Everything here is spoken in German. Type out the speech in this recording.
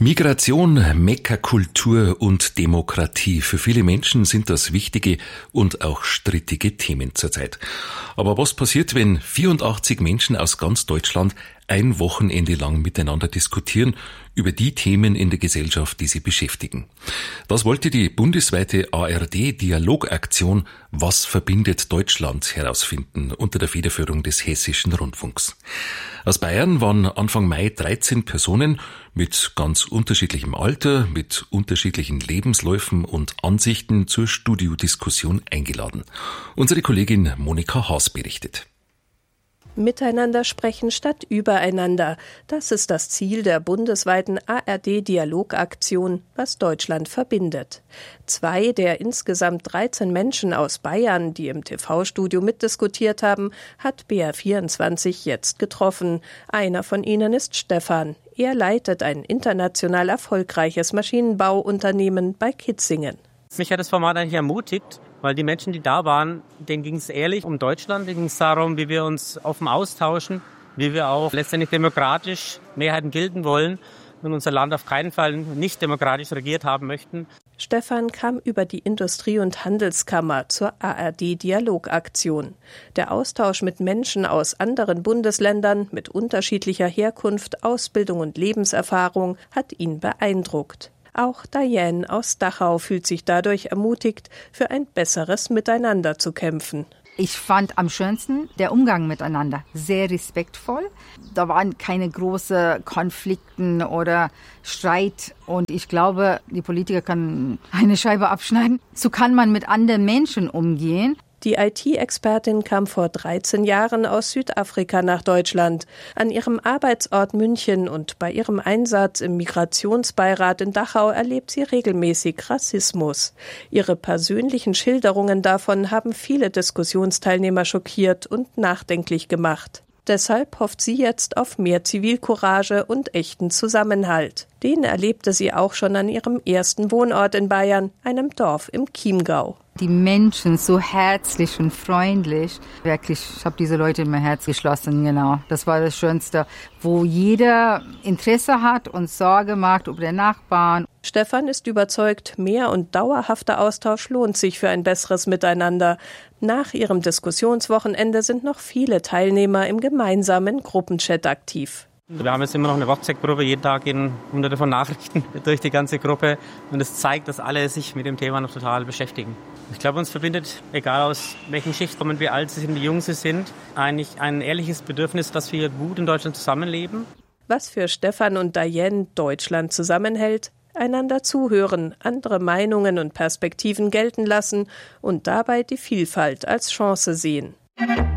Migration, Mekkerkultur und Demokratie. Für viele Menschen sind das wichtige und auch strittige Themen zurzeit. Aber was passiert, wenn 84 Menschen aus ganz Deutschland ein Wochenende lang miteinander diskutieren über die Themen in der Gesellschaft, die sie beschäftigen? Das wollte die bundesweite ARD-Dialogaktion Was verbindet Deutschland herausfinden unter der Federführung des Hessischen Rundfunks. Aus Bayern waren Anfang Mai 13 Personen mit ganz unterschiedlichem Alter, mit unterschiedlichen Lebensläufen und Ansichten zur Studiodiskussion eingeladen. Unsere Kollegin Monika Haas berichtet. Miteinander sprechen statt übereinander. Das ist das Ziel der bundesweiten ARD-Dialogaktion, was Deutschland verbindet. 2 der insgesamt 13 Menschen aus Bayern, die im TV-Studio mitdiskutiert haben, hat BR24 jetzt getroffen. Einer von ihnen ist Stefan. Er leitet ein international erfolgreiches Maschinenbauunternehmen bei Kitzingen. Mich hat das Format eigentlich ermutigt, weil die Menschen, die da waren, denen ging es ehrlich um Deutschland, denen ging es darum, wie wir uns offen austauschen, wie wir auch letztendlich demokratisch Mehrheiten bilden wollen und unser Land auf keinen Fall nicht demokratisch regiert haben möchten. Stefan kam über die Industrie- und Handelskammer zur ARD-Dialogaktion. Der Austausch mit Menschen aus anderen Bundesländern mit unterschiedlicher Herkunft, Ausbildung und Lebenserfahrung hat ihn beeindruckt. Auch Diane aus Dachau fühlt sich dadurch ermutigt, für ein besseres Miteinander zu kämpfen. Ich fand am schönsten der Umgang miteinander, sehr respektvoll. Da waren keine großen Konflikten oder Streit. Und ich glaube, die Politiker können eine Scheibe abschneiden. So kann man mit anderen Menschen umgehen. Die IT-Expertin kam vor 13 Jahren aus Südafrika nach Deutschland. An ihrem Arbeitsort München und bei ihrem Einsatz im Migrationsbeirat in Dachau erlebt sie regelmäßig Rassismus. Ihre persönlichen Schilderungen davon haben viele Diskussionsteilnehmer schockiert und nachdenklich gemacht. Deshalb hofft sie jetzt auf mehr Zivilcourage und echten Zusammenhalt. Den erlebte sie auch schon an ihrem ersten Wohnort in Bayern, einem Dorf im Chiemgau. Die Menschen so herzlich und freundlich. Wirklich, ich habe diese Leute in mein Herz geschlossen, genau. Das war das Schönste, wo jeder Interesse hat und Sorge macht über den Nachbarn. Stefan ist überzeugt, mehr und dauerhafter Austausch lohnt sich für ein besseres Miteinander. Nach ihrem Diskussionswochenende sind noch viele Teilnehmer im gemeinsamen Gruppenchat aktiv. Wir haben jetzt immer noch eine WhatsApp-Gruppe, jeden Tag gehen hunderte von Nachrichten durch die ganze Gruppe und es zeigt, dass alle sich mit dem Thema noch total beschäftigen. Ich glaube, uns verbindet, egal aus welchen Schicht kommen, wie alt sie sind, wie jung sie sind, eigentlich ein ehrliches Bedürfnis, dass wir gut in Deutschland zusammenleben. Was für Stefan und Diane Deutschland zusammenhält? Einander zuhören, andere Meinungen und Perspektiven gelten lassen und dabei die Vielfalt als Chance sehen.